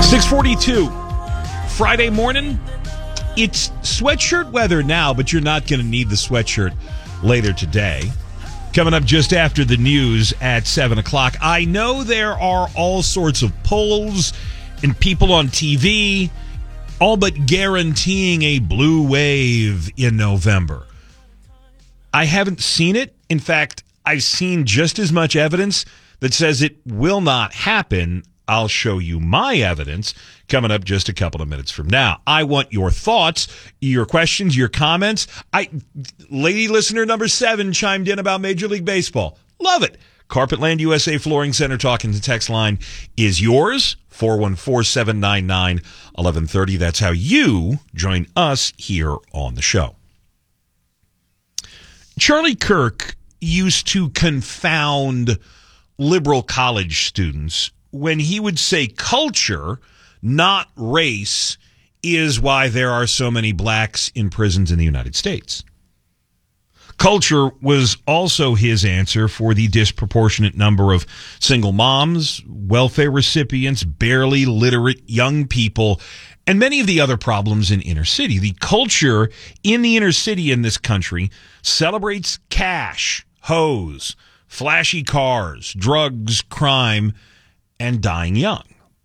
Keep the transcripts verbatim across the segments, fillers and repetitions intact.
six forty-two, Friday morning. It's sweatshirt weather now, but you're not going to need the sweatshirt later today. Coming up just after the news at seven o'clock. I know there are all sorts of polls and people on T V all but guaranteeing a blue wave in November. I haven't seen it. In fact, I've seen just as much evidence that says it will not happen. I'll show you my evidence coming up just a couple of minutes from now. I want your thoughts, your questions, your comments. I, lady listener number seven chimed in about Major League Baseball. Love it. Carpetland U S A Flooring Center talking to text line is yours, four one four, seven nine nine, one one three zero. That's how you join us here on the show. Charlie Kirk used to confound liberal college students when he would say culture, not race, is why there are so many blacks in prisons in the United States. Culture was also his answer for the disproportionate number of single moms, welfare recipients, barely literate young people, and many of the other problems in inner city. The culture in the inner city in this country celebrates cash, hoes, flashy cars, drugs, crime, and dying young.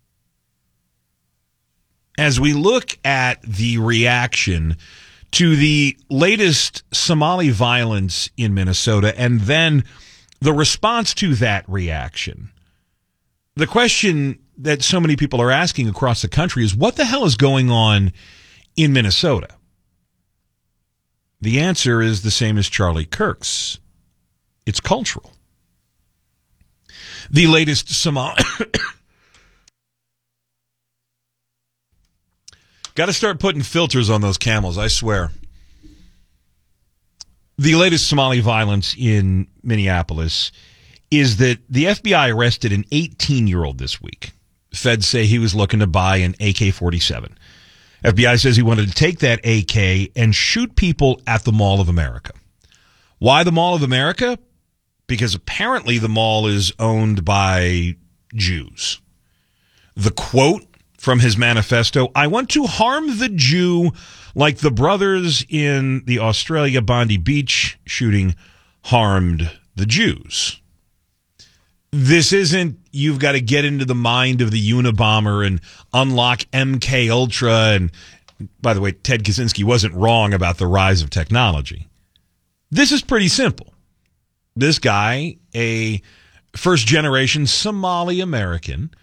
As we look at the reaction to the latest Somali violence in Minnesota and then the response to that reaction, the question that so many people are asking across the country is, what the hell is going on in Minnesota? The answer is the same as Charlie Kirk's. It's cultural. The latest Somali... Got to start putting filters on those camels, I swear. The latest Somali violence in Minneapolis is that the F B I arrested an eighteen-year-old this week. Feds say he was looking to buy an A K forty-seven. F B I says he wanted to take that A K and shoot people at the Mall of America. Why the Mall of America? Because apparently the mall is owned by Jews. The quote from his manifesto, "I want to harm the Jew like the brothers in the Australia Bondi Beach shooting harmed the Jews." This isn't, you've got to get into the mind of the Unabomber and unlock M K Ultra. And by the way, Ted Kaczynski wasn't wrong about the rise of technology. This is pretty simple. This guy, a first-generation Somali American,